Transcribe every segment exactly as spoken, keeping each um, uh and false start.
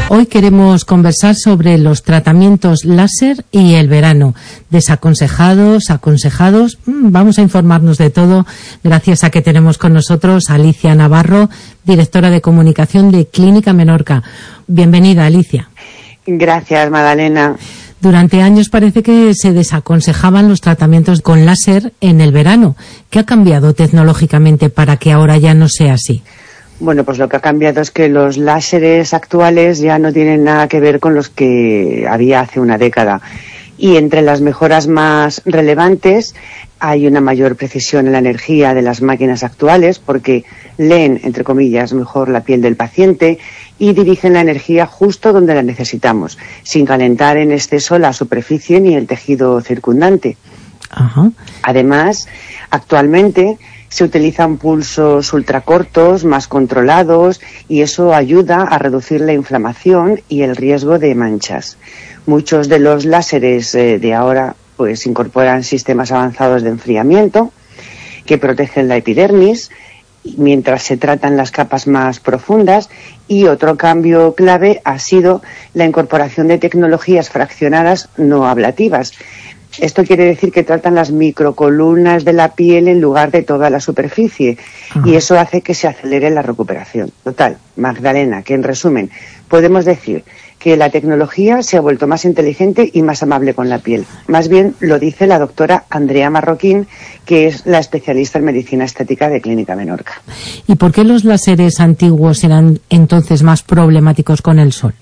Hoy queremos conversar sobre los tratamientos láser y el verano. Desaconsejados, aconsejados, vamos a informarnos de todo gracias a que tenemos con nosotros a Alicia Navarro, directora de comunicación de Clínica Menorca. Bienvenida, Alicia. Gracias, Magdalena. Durante años parece que se desaconsejaban los tratamientos con láser en el verano. ¿Qué ha cambiado tecnológicamente para que ahora ya no sea así? Bueno, pues lo que ha cambiado es que los láseres actuales ya no tienen nada que ver con los que había hace una década. Y entre las mejoras más relevantes hay una mayor precisión en la energía de las máquinas actuales porque leen, entre comillas, mejor la piel del paciente y dirigen la energía justo donde la necesitamos, sin calentar en exceso la superficie ni el tejido circundante. Ajá. Además, actualmente se utilizan pulsos ultracortos, más controlados, y eso ayuda a reducir la inflamación y el riesgo de manchas. Muchos de los láseres eh, de ahora pues incorporan sistemas avanzados de enfriamiento que protegen la epidermis mientras se tratan las capas más profundas, y otro cambio clave ha sido la incorporación de tecnologías fraccionadas no ablativas. Esto quiere decir que tratan las microcolumnas de la piel en lugar de toda la superficie. Ajá. Y eso hace que se acelere la recuperación. Total, Magdalena, que en resumen podemos decir que la tecnología se ha vuelto más inteligente y más amable con la piel. Más bien lo dice la doctora Andrea Marroquín, que es la especialista en medicina estética de Clínica Menorca. ¿Y por qué los láseres antiguos eran entonces más problemáticos con el sol?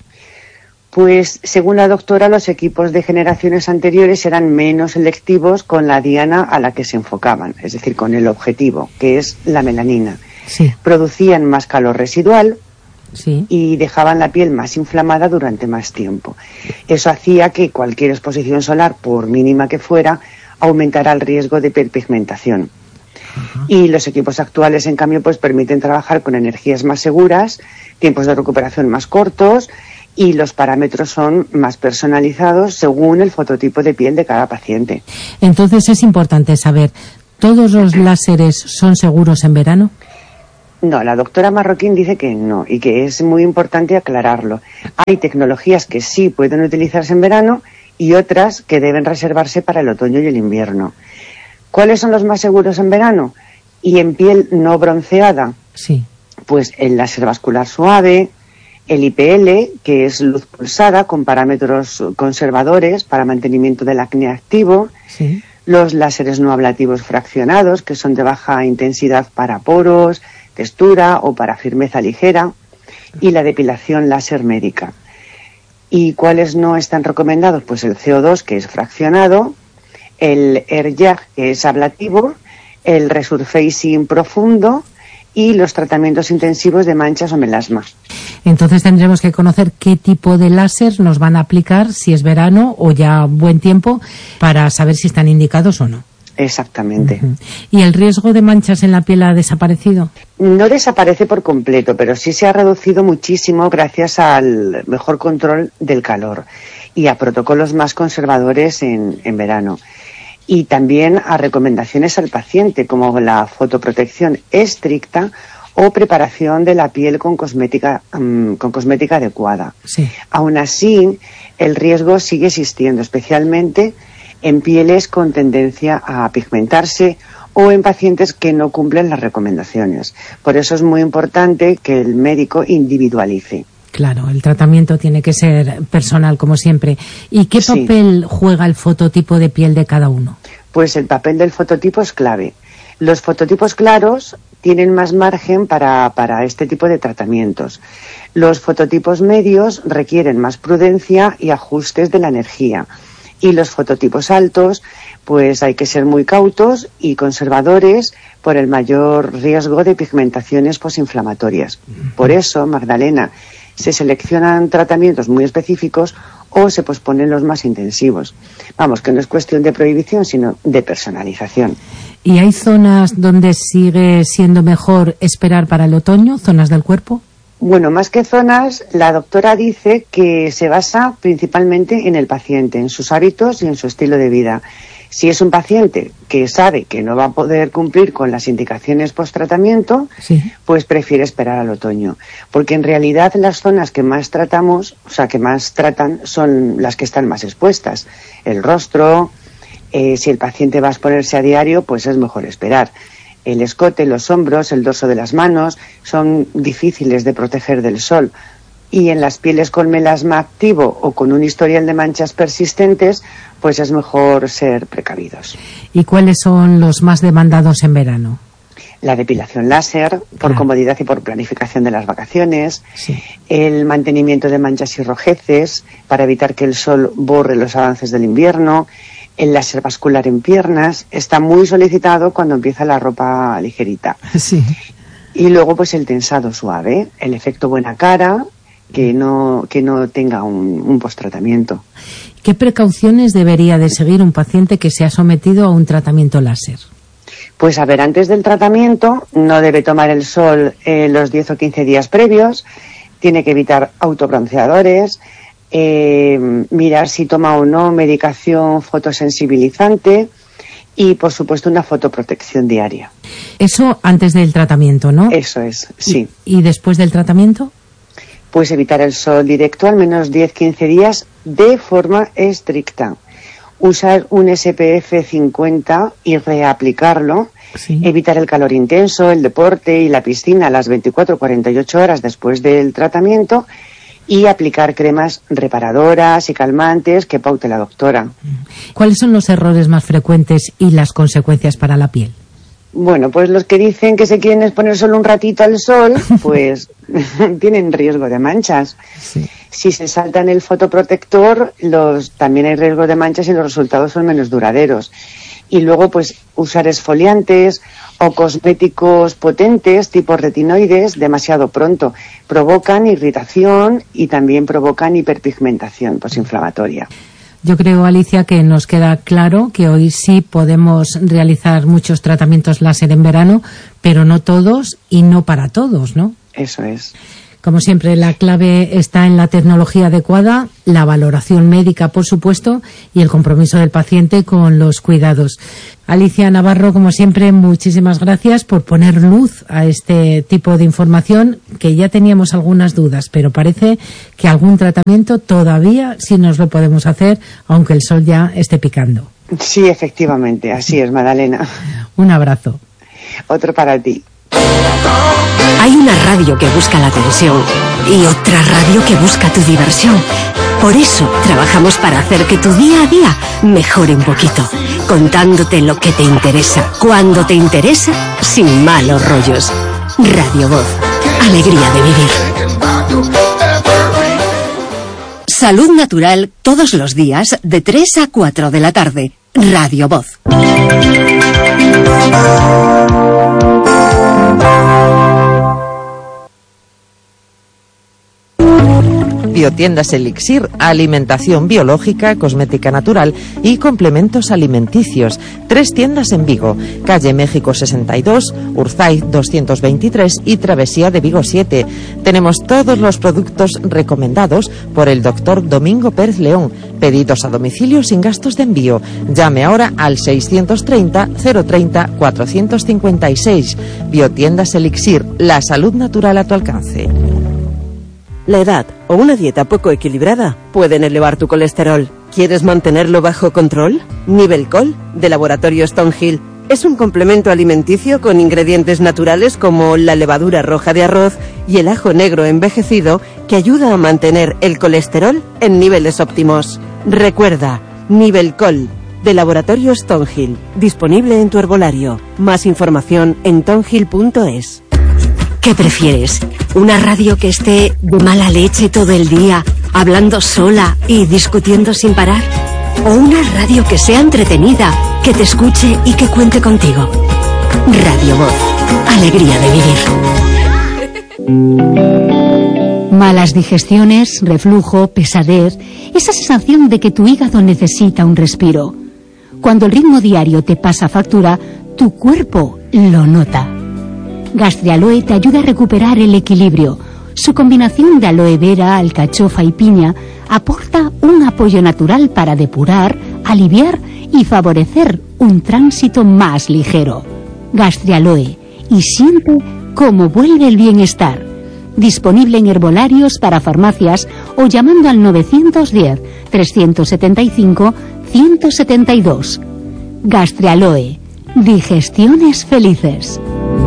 Pues, según la doctora, los equipos de generaciones anteriores eran menos selectivos con la diana a la que se enfocaban, es decir, con el objetivo, que es la melanina. Sí. Producían más calor residual, sí, y dejaban la piel más inflamada durante más tiempo. Eso hacía que cualquier exposición solar, por mínima que fuera, aumentara el riesgo de hiperpigmentación. Ajá. Y los equipos actuales, en cambio, pues permiten trabajar con energías más seguras, tiempos de recuperación más cortos, y los parámetros son más personalizados según el fototipo de piel de cada paciente. Entonces es importante saber, ¿todos los láseres son seguros en verano? No, la doctora Marroquín dice que no, y que es muy importante aclararlo. Hay tecnologías que sí pueden utilizarse en verano y otras que deben reservarse para el otoño y el invierno. ¿Cuáles son los más seguros en verano? Y en piel no bronceada, sí, pues el láser vascular suave, el I P L, que es luz pulsada con parámetros conservadores para mantenimiento del acné activo, sí, los láseres no ablativos fraccionados, que son de baja intensidad para poros, textura o para firmeza ligera, y la depilación láser médica. ¿Y cuáles no están recomendados? Pues el C O dos, que es fraccionado, el AirJag, que es ablativo, el resurfacing profundo y los tratamientos intensivos de manchas o melasma. Entonces tendremos que conocer qué tipo de láser nos van a aplicar, si es verano o ya buen tiempo, para saber si están indicados o no. Exactamente. Uh-huh. ¿Y el riesgo de manchas en la piel ha desaparecido? No desaparece por completo, pero sí se ha reducido muchísimo gracias al mejor control del calor y a protocolos más conservadores en, en verano. Y también a recomendaciones al paciente, como la fotoprotección estricta o preparación de la piel con cosmética, um, con cosmética adecuada. Sí. Aún así, el riesgo sigue existiendo, especialmente en pieles con tendencia a pigmentarse o en pacientes que no cumplen las recomendaciones. Por eso es muy importante que el médico individualice. Claro, el tratamiento tiene que ser personal, como siempre. ¿Y qué papel sí. juega el fototipo de piel de cada uno? Pues el papel del fototipo es clave. Los fototipos claros tienen más margen para, para este tipo de tratamientos. Los fototipos medios requieren más prudencia y ajustes de la energía. Y los fototipos altos, pues hay que ser muy cautos y conservadores por el mayor riesgo de pigmentaciones posinflamatorias. Por eso, Magdalena, se seleccionan tratamientos muy específicos o se posponen los más intensivos. Vamos, que no es cuestión de prohibición, sino de personalización. ¿Y hay zonas donde sigue siendo mejor esperar para el otoño, zonas del cuerpo? Bueno, más que zonas, la doctora dice que se basa principalmente en el paciente, en sus hábitos y en su estilo de vida. Si es un paciente que sabe que no va a poder cumplir con las indicaciones post-tratamiento, sí. pues prefiere esperar al otoño. Porque en realidad las zonas que más tratamos, o sea, que más tratan, son las que están más expuestas. El rostro, eh, si el paciente va a exponerse a diario, pues es mejor esperar. El escote, los hombros, el dorso de las manos son difíciles de proteger del sol. Y en las pieles con melasma activo o con un historial de manchas persistentes, pues es mejor ser precavidos. ¿Y cuáles son los más demandados en verano? La depilación láser, por ah. comodidad y por planificación de las vacaciones. Sí. El mantenimiento de manchas y rojeces para evitar que el sol borre los avances del invierno. El láser vascular en piernas está muy solicitado cuando empieza la ropa ligerita. Sí. Y luego pues el tensado suave, el efecto buena cara, que no, que no tenga un, un post-tratamiento. ¿Qué precauciones debería de seguir un paciente que se ha sometido a un tratamiento láser? Pues a ver, antes del tratamiento no debe tomar el sol eh, los diez o quince días previos, tiene que evitar autobronceadores, eh, mirar si toma o no medicación fotosensibilizante y, por supuesto, una fotoprotección diaria. Eso antes del tratamiento, ¿no? Eso es, sí. ¿Y, y después del tratamiento? Pues evitar el sol directo al menos diez a quince días de forma estricta. Usar un S P F cincuenta y reaplicarlo. Sí. Evitar el calor intenso, el deporte y la piscina a las veinticuatro a cuarenta y ocho horas después del tratamiento y aplicar cremas reparadoras y calmantes que paute la doctora. ¿Cuáles son los errores más frecuentes y las consecuencias para la piel? Bueno, pues los que dicen que se quieren exponer solo un ratito al sol, pues tienen riesgo de manchas. Sí. Si se saltan el fotoprotector, los, también hay riesgo de manchas y los resultados son menos duraderos. Y luego, pues, usar esfoliantes o cosméticos potentes, tipo retinoides, demasiado pronto. Provocan irritación y también provocan hiperpigmentación posinflamatoria. Yo creo, Alicia, que nos queda claro que hoy sí podemos realizar muchos tratamientos láser en verano, pero no todos y no para todos, ¿no? Eso es. Como siempre, la clave está en la tecnología adecuada, la valoración médica, por supuesto, y el compromiso del paciente con los cuidados. Alicia Navarro, como siempre, muchísimas gracias por poner luz a este tipo de información, que ya teníamos algunas dudas, pero parece que algún tratamiento todavía sí nos lo podemos hacer, aunque el sol ya esté picando. Sí, efectivamente, así es, Madalena. Un abrazo. Otro para ti. Hay una radio que busca la atención y otra radio que busca tu diversión. Por eso trabajamos para hacer que tu día a día mejore un poquito, contándote lo que te interesa, cuando te interesa, sin malos rollos. Radio Voz, alegría de vivir. Salud natural todos los días de tres a cuatro de la tarde. Radio Voz. Biotiendas Elixir, alimentación biológica, cosmética natural y complementos alimenticios. Tres tiendas en Vigo, calle México sesenta y dos, Urzaiz doscientos veintitrés y Travesía de Vigo siete. Tenemos todos los productos recomendados por el doctor Domingo Pérez León. Pedidos a domicilio sin gastos de envío. Llame ahora al seiscientos treinta, cero treinta, cuatrocientos cincuenta y seis. Biotiendas Elixir, la salud natural a tu alcance. La edad o una dieta poco equilibrada pueden elevar tu colesterol. ¿Quieres mantenerlo bajo control? Nivelcol, de Laboratorio Stonehill, es un complemento alimenticio con ingredientes naturales como la levadura roja de arroz y el ajo negro envejecido que ayuda a mantener el colesterol en niveles óptimos. Recuerda, Nivelcol, de Laboratorio Stonehill, disponible en tu herbolario. Más información en tonhill punto es. ¿Qué prefieres? ¿Una radio que esté de mala leche todo el día, hablando sola y discutiendo sin parar? ¿O una radio que sea entretenida, que te escuche y que cuente contigo? Radio Voz, alegría de vivir. Malas digestiones, reflujo, pesadez, esa sensación de que tu hígado necesita un respiro. Cuando el ritmo diario te pasa factura, tu cuerpo lo nota. Gastrialoe te ayuda a recuperar el equilibrio. Su combinación de aloe vera, alcachofa y piña aporta un apoyo natural para depurar, aliviar y favorecer un tránsito más ligero. Gastrialoe, y siente cómo vuelve el bienestar. Disponible en herbolarios para farmacias o llamando al novecientos diez, trescientos setenta y cinco, ciento setenta y dos. Gastrialoe, digestiones felices.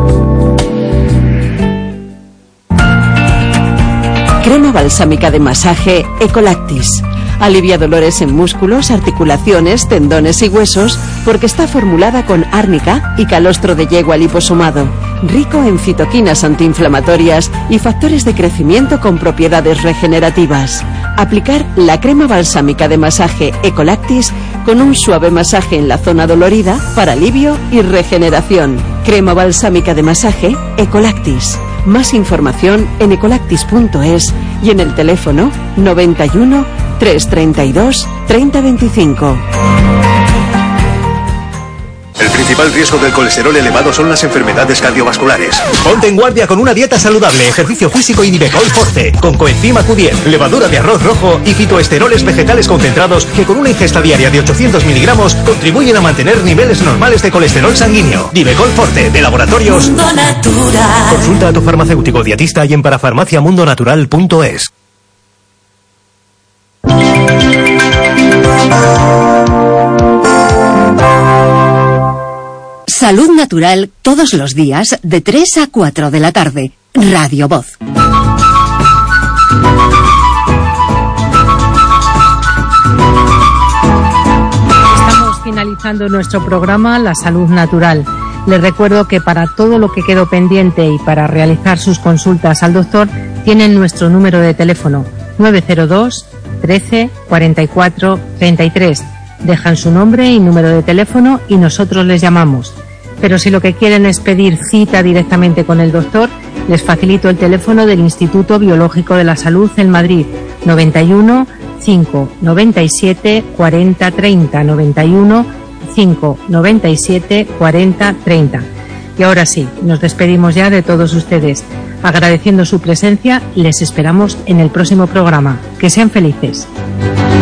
Crema balsámica de masaje Ecolactis. Alivia dolores en músculos, articulaciones, tendones y huesos porque está formulada con árnica y calostro de yegua liposomado, rico en citoquinas antiinflamatorias y factores de crecimiento con propiedades regenerativas. Aplicar la crema balsámica de masaje Ecolactis con un suave masaje en la zona dolorida para alivio y regeneración. Crema balsámica de masaje Ecolactis. Más información en ecolactis punto es y en el teléfono noventa y uno, trescientos treinta y dos, treinta veinticinco. El principal riesgo del colesterol elevado son las enfermedades cardiovasculares. Ponte en guardia con una dieta saludable, ejercicio físico y Nivecol Forte, con coenzima Q diez, levadura de arroz rojo y fitoesteroles vegetales concentrados que con una ingesta diaria de ochocientos miligramos contribuyen a mantener niveles normales de colesterol sanguíneo. Nivecol Forte, de Laboratorios Mundo Natural. Consulta a tu farmacéutico dietista y en parafarmaciamundonatural punto es. Salud Natural todos los días de tres a cuatro de la tarde. Radio Voz. Estamos finalizando nuestro programa La Salud Natural. Les recuerdo que para todo lo que quedó pendiente y para realizar sus consultas al doctor tienen nuestro número de teléfono nueve cero dos, trece, cuarenta y cuatro, treinta y tres. Dejan su nombre y número de teléfono y nosotros les llamamos. Pero si lo que quieren es pedir cita directamente con el doctor, les facilito el teléfono del Instituto Biológico de la Salud en Madrid, noventa y uno, cinco, noventa y siete, cuarenta, treinta, noventa y uno, cinco, noventa y siete, cuarenta, treinta. Y ahora sí, nos despedimos ya de todos ustedes. Agradeciendo su presencia, les esperamos en el próximo programa. Que sean felices.